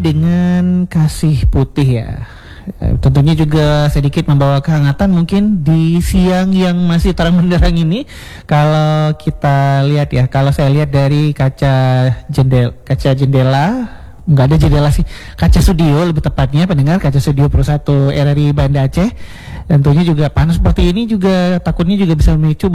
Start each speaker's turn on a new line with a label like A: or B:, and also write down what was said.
A: dengan kasih putih ya. Tentunya juga sedikit membawa kehangatan mungkin di siang yang masih terang benderang ini. Kalau kita lihat ya, kalau saya lihat dari kaca jendela, nggak ada jendela sih, kaca studio lebih tepatnya pendengar, kaca studio Pro 1 RRI Banda Aceh. Tentunya juga panas seperti ini juga takutnya juga bisa memicu